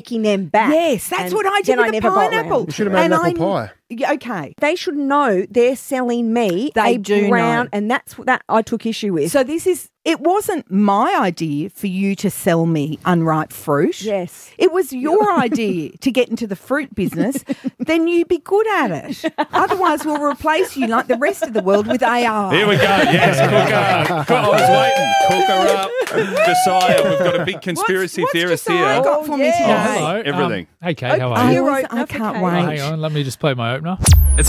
taking them back. Yes, that's And what I did then with the never got pineapple. round You should have made an apple pie. Yeah, okay. They should know they're selling me They a do brown, know. and that's what that I took issue with. So it wasn't my idea for you to sell me unripe fruit. Yes. It was your idea to get into the fruit business. Then you be good at it. Otherwise, we'll replace you like the rest of the world with AI. Here we go. Yes, cook her. I was waiting. Cook her up. Josiah, we've got a big conspiracy what's theorist Josiah here. got for me yeah. today? Hello. Everything. Hey, Kate, how are Oh, you? Your I opener for can't Kate. wait. Hang on, let me just play my opener. It's